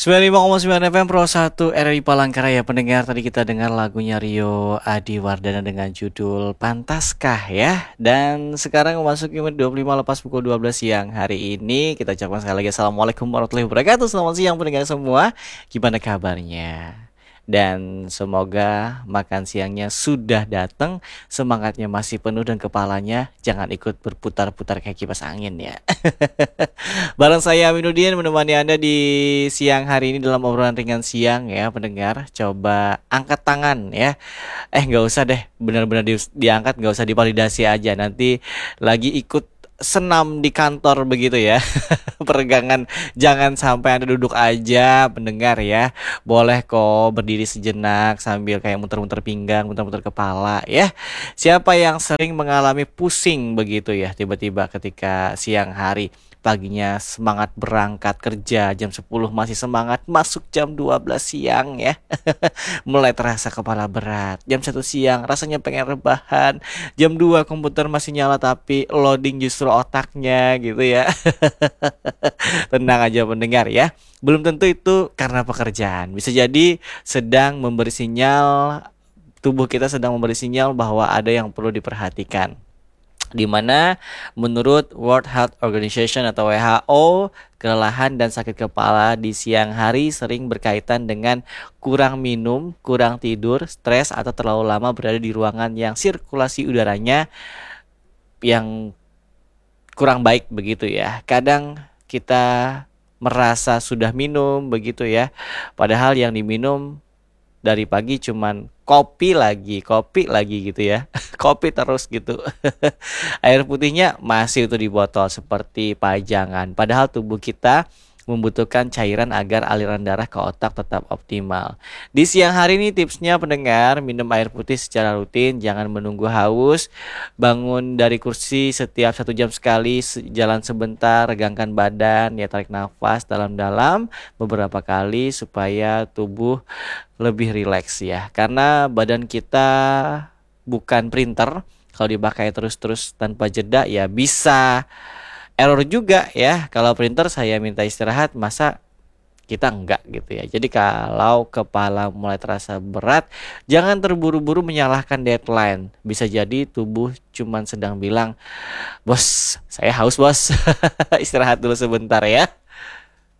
95,9 FM Pro 1 RRI Palangkaraya. Pendengar, tadi kita dengar lagunya Rio Adiwardana dengan judul Pantaskah ya. Dan sekarang memasuki menit 25 lepas pukul 12 siang hari ini. Kita ucapkan sekali lagi Assalamualaikum warahmatullahi wabarakatuh. Selamat siang pendengar semua. Gimana kabarnya? Dan semoga makan siangnya sudah datang, semangatnya masih penuh dan kepalanya jangan ikut berputar-putar kayak kipas angin ya. Bareng saya Aminuddin menemani Anda di siang hari ini dalam obrolan ringan siang ya pendengar. Coba angkat tangan ya. Nggak usah deh, benar-benar diangkat, nggak usah divalidasi aja. Nanti lagi ikut senam di kantor begitu ya. Peregangan, jangan sampai Anda duduk aja pendengar ya. Boleh kok berdiri sejenak sambil kayak muter-muter pinggang, muter-muter kepala ya. Siapa yang sering mengalami pusing begitu ya tiba-tiba ketika siang hari, paginya semangat berangkat kerja jam 10 masih semangat, masuk jam 12 siang ya. Mulai terasa kepala berat. Jam 1 siang rasanya pengen rebahan. Jam 2 komputer masih nyala tapi loading justru otaknya gitu ya. Tenang aja pendengar ya. Belum tentu itu karena pekerjaan. Bisa jadi sedang memberi sinyal, tubuh kita sedang memberi sinyal bahwa ada yang perlu diperhatikan. Di mana menurut World Health Organization atau WHO, kelelahan dan sakit kepala di siang hari sering berkaitan dengan kurang minum, kurang tidur, stres, atau terlalu lama berada di ruangan yang sirkulasi udaranya yang kurang baik begitu ya. Kadang kita merasa sudah minum begitu ya, padahal yang diminum dari pagi cuman kopi lagi gitu ya. Kopi terus gitu. Air putihnya masih itu di botol seperti pajangan. Padahal tubuh kita membutuhkan cairan agar aliran darah ke otak tetap optimal. Di siang hari ini tipsnya pendengar, minum air putih secara rutin, jangan menunggu haus. Bangun dari kursi setiap 1 jam sekali, jalan sebentar, regangkan badan, ya tarik nafas dalam-dalam beberapa kali supaya tubuh lebih rileks ya. Karena badan kita bukan printer, kalau dipakai terus-terus tanpa jeda ya bisa error juga ya. Kalau printer saya minta istirahat, masa kita enggak gitu ya. Jadi kalau kepala mulai terasa berat, jangan terburu-buru menyalahkan deadline. Bisa jadi tubuh cuman sedang bilang, "Bos, saya haus bos." Istirahat dulu sebentar ya.